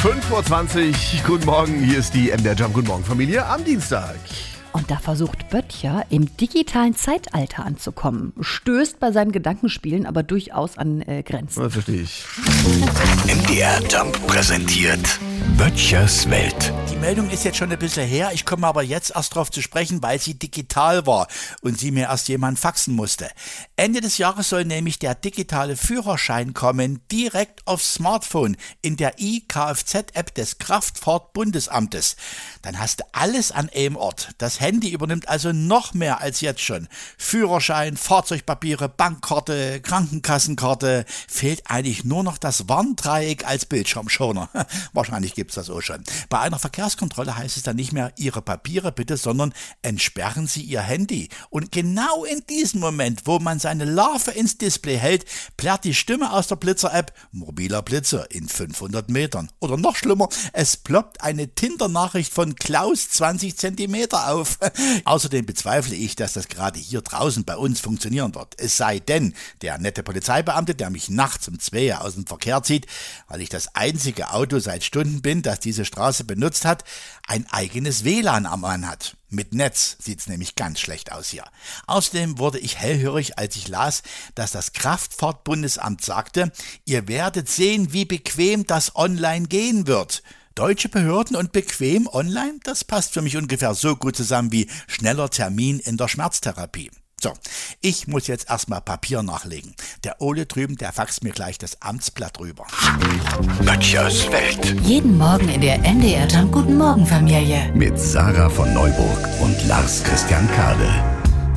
5:20 Uhr, guten Morgen, hier ist die MDR Jump. Guten Morgen, Familie, am Dienstag. Und da versucht Böttcher im digitalen Zeitalter anzukommen. Stößt bei seinen Gedankenspielen aber durchaus an Grenzen. Das verstehe ich. MDR Jump präsentiert Böttchers Welt. Die Meldung ist jetzt schon ein bisschen her. Ich komme aber jetzt erst drauf zu sprechen, weil sie digital war und sie mir erst jemand faxen musste. Ende des Jahres soll nämlich der digitale Führerschein kommen, direkt aufs Smartphone in der iKFZ-App des Kraftfahrtbundesamtes. Dann hast du alles an einem Ort. Das Handy übernimmt also noch mehr als jetzt schon. Führerschein, Fahrzeugpapiere, Bankkarte, Krankenkassenkarte. Fehlt eigentlich nur noch das Warndreieck als Bildschirmschoner. Wahrscheinlich gibt's das auch schon. Bei einer Verkehrskontrolle heißt es dann nicht mehr Ihre Papiere bitte, sondern entsperren Sie Ihr Handy. Und genau in diesem Moment, wo man seine Larve ins Display hält, plärrt die Stimme aus der Blitzer-App: mobiler Blitzer in 500 Metern. Oder noch schlimmer, es ploppt eine Tinder-Nachricht von Klaus 20 Zentimeter auf. Außerdem bezweifle ich, dass das gerade hier draußen bei uns funktionieren wird. Es sei denn, der nette Polizeibeamte, der mich nachts um 2 aus dem Verkehr zieht, weil ich das einzige Auto seit Stunden bin, das diese Straße benutzt hat, ein eigenes WLAN am Mann hat. Mit Netz sieht's nämlich ganz schlecht aus hier. Außerdem wurde ich hellhörig, als ich las, dass das Kraftfahrtbundesamt sagte, ihr werdet sehen, wie bequem das online gehen wird. Deutsche Behörden und bequem online, das passt für mich ungefähr so gut zusammen wie schneller Termin in der Schmerztherapie. So, ich muss jetzt erstmal Papier nachlegen. Der Ole drüben, der faxt mir gleich das Amtsblatt rüber. Böttchers Welt. Jeden Morgen in der MDR Jump Guten Morgen Familie. Mit Sarah von Neuburg und Lars Christian Kade.